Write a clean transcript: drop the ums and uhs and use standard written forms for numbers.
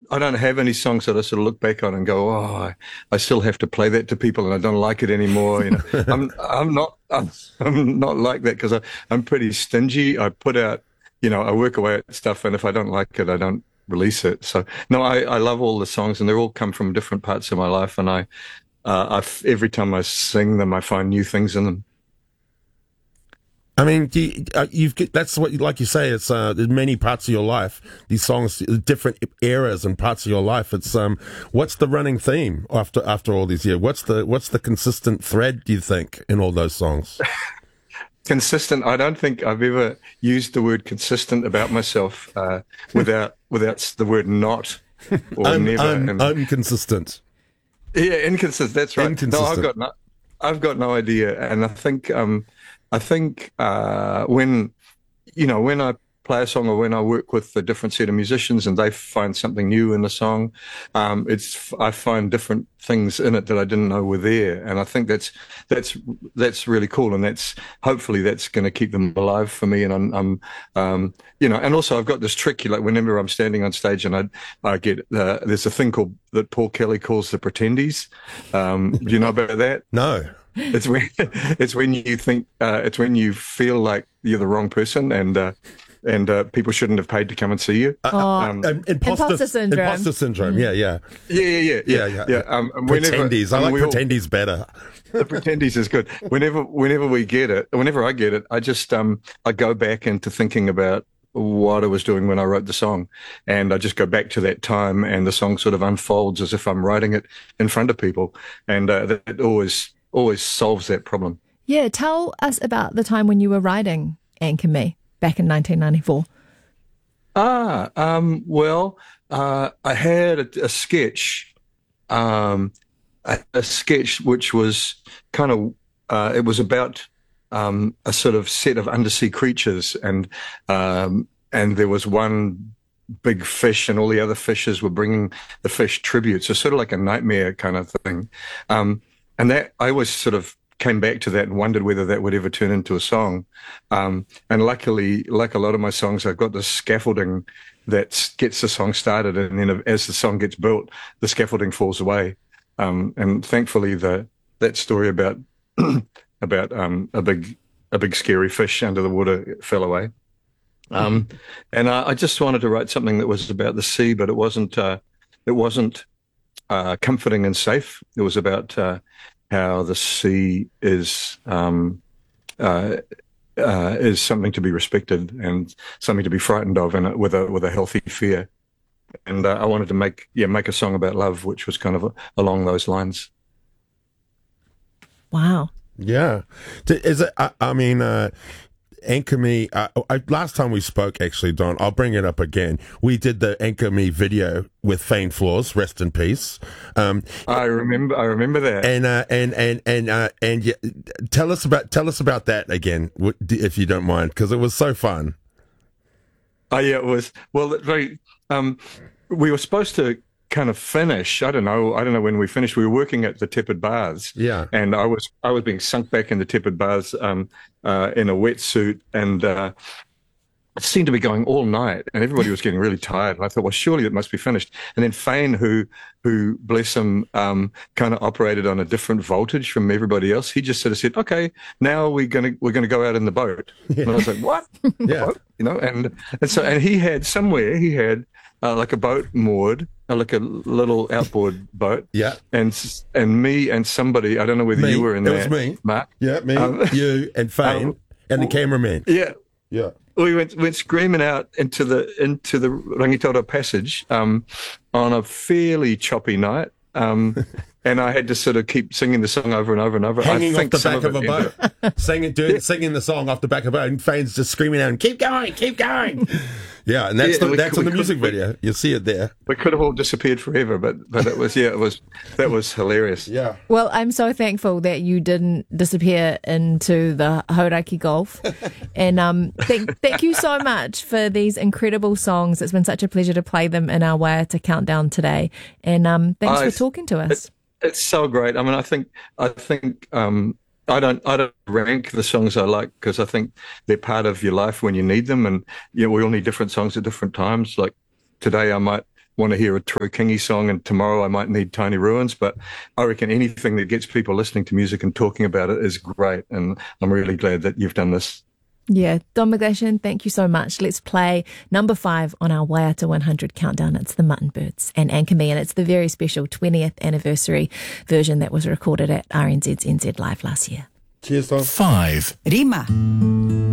don't have any songs that I sort of look back on and go, oh, I still have to play that to people and I don't like it anymore. You know, I'm not like that because I'm pretty stingy. I put out, you know, I work away at stuff, and if I don't like it, I don't release it. So no, I love all the songs, and they all come from different parts of my life, and every time I sing them, I find new things in them. I mean, that's what, like you say, it's there's many parts of your life. These songs, different eras and parts of your life. It's what's the running theme after all these years? What's the consistent thread, do you think, in all those songs? Consistent. I don't think I've ever used the word consistent about myself without the word not or never. Inconsistent. Yeah, inconsistent. That's right. Inconsistent. No, I've got no idea, and I think when I play a song or when I work with a different set of musicians and they find something new in the song, I find different things in it that I didn't know were there, and I think that's really cool, and hopefully that's going to keep them alive for me. And I'm and also I've got this trick, like whenever I'm standing on stage and I get there's a thing that Paul Kelly calls the pretendies. Do you know about that? No. It's when you think it's when you feel like you're the wrong person and people shouldn't have paid to come and see you. Imposter syndrome. Imposter syndrome. Yeah. Yeah. Pretendies. I like pretendies better. The pretendies is good. Whenever I get it, I just I go back into thinking about what I was doing when I wrote the song, and I just go back to that time, and the song sort of unfolds as if I'm writing it in front of people, and that always solves that problem. Yeah, tell us about the time when you were writing Anchor Me back in 1994. I had a sketch, a sketch which was kind of, it was about a sort of set of undersea creatures, and there was one big fish, and all the other fishes were bringing the fish tribute, so sort of like a nightmare kind of thing. And that I always sort of came back to that and wondered whether that would ever turn into a song. And luckily, like a lot of my songs, I've got this scaffolding that gets the song started, and then as the song gets built, the scaffolding falls away. And thankfully, that story about a big scary fish under the water fell away. And I just wanted to write something that was about the sea, but it wasn't comforting and safe. It was about how the sea is something to be respected and something to be frightened of, and with a healthy fear. And I wanted to make a song about love, which was kind of along those lines. Wow. Yeah. Is it? I mean. Anchor Me, last time we spoke, actually, Don, I'll bring it up again. We did the Anchor Me video with Fane Floors, rest in peace. I remember that. And tell us about that again, if you don't mind, because it was so fun. Oh yeah, it was. Well, we were supposed to kind of finish. I don't know when we finished. We were working at the Tepid Baths. Yeah. And I was being sunk back in the Tepid Baths in a wetsuit, and it seemed to be going all night, and everybody was getting really tired. And I thought, well, surely it must be finished. And then Fane, who bless him, kind of operated on a different voltage from everybody else. He just sort of said, "Okay, now we're gonna go out in the boat." Yeah. And I was like, "What?" Yeah. Boat? You know, and he had like a boat moored, like a little outboard boat. Yeah. And me and somebody, I don't know whether you were in there. It was me. Mark. Yeah, me, you, and Fane, and the cameraman. Yeah. Yeah. We went screaming out into the Rangitoto Passage on a fairly choppy night. And I had to sort of keep singing the song over and over and over. Hanging off the back of a boat. Singing the song off the back of a boat, and Fane's just screaming out, "Keep going, keep going." Yeah, and that's in the music video. You'll see it there. We could have all disappeared forever, but that was hilarious. Yeah. Well, I'm so thankful that you didn't disappear into the Hauraki Gulf. And thank you so much for these incredible songs. It's been such a pleasure to play them in our Waiata Countdown today. And thanks for talking to us. It's so great. I mean, I think I don't rank the songs I like, because I think they're part of your life when you need them, and we all need different songs at different times. Like today, I might want to hear a Troy Kingi song, and tomorrow I might need Tiny Ruins. But I reckon anything that gets people listening to music and talking about it is great. And I'm really glad that you've done this. Yeah, Don McGlashan, thank you so much. Let's play number 5 on our Waiata 100 countdown. It's the Mutton Birds and Anchor Me, and it's the very special 20th anniversary version that was recorded at RNZ's NZ Live last year. Cheers, Tom. 5. Rima.